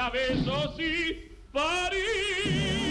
esta vez oh sí, París.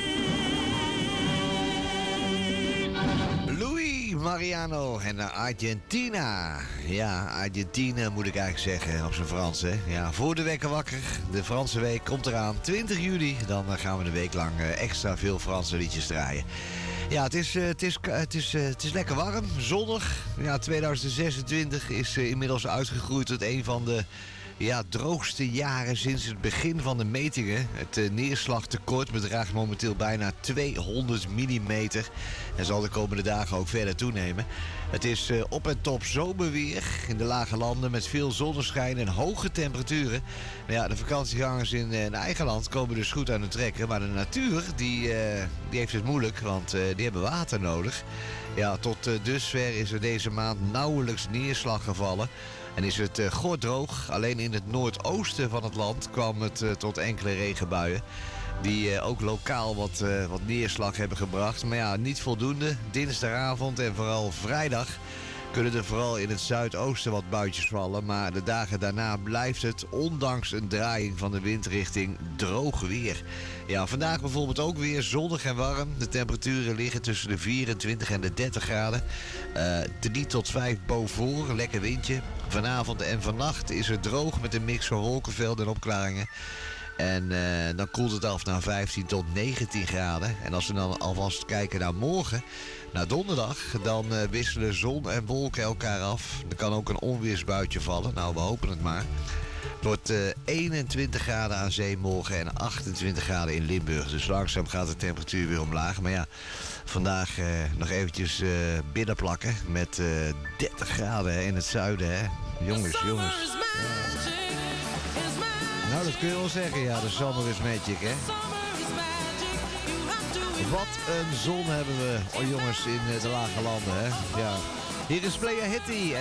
Luis Mariano en Argentina. Ja, Argentina moet ik eigenlijk zeggen op zijn Frans, hè. Ja, voor de wekker wakker. De Franse week komt eraan. 20 juli, dan gaan we een week lang extra veel Franse liedjes draaien. Ja, het is lekker warm, zonnig. Ja, 2026 is inmiddels uitgegroeid tot een van de droogste jaren sinds het begin van de metingen. Het neerslagtekort bedraagt momenteel bijna 200 mm en zal de komende dagen ook verder toenemen. Het is op en top zomerweer in de lage landen met veel zonneschijn en hoge temperaturen. Maar ja, de vakantiegangers in eigen land komen dus goed aan het trekken. Maar de natuur die heeft het moeilijk, want die hebben water nodig. Ja, tot dusver is er deze maand nauwelijks neerslag gevallen. En is het gordroog. Alleen in het noordoosten van het land kwam het tot enkele regenbuien. Die ook lokaal wat neerslag hebben gebracht. Maar ja, niet voldoende. Dinsdagavond en vooral vrijdag kunnen er vooral in het zuidoosten wat buitjes vallen. Maar de dagen daarna blijft het, ondanks een draaiing van de windrichting, droog weer. Ja, vandaag bijvoorbeeld ook weer zonnig en warm. De temperaturen liggen tussen de 24 en de 30 graden. 3 tot 5 Beaufort, lekker windje. Vanavond en vannacht is het droog met een mix van wolkenvelden en opklaringen. En dan koelt het af naar 15 tot 19 graden. En als we dan alvast kijken naar morgen, naar donderdag, dan wisselen zon en wolken elkaar af. Er kan ook een onweersbuitje vallen. Nou, we hopen het maar. Het wordt 21 graden aan zee morgen en 28 graden in Limburg. Dus langzaam gaat de temperatuur weer omlaag. Maar ja, vandaag nog eventjes binnenplakken met 30 graden in het zuiden. Hè. Jongens. Ja. Nou, dat kun je wel zeggen, ja, de summer is magic, hè. Wat een zon hebben we, jongens, in de lage landen, hè. Ja. Hier is Player Hitty.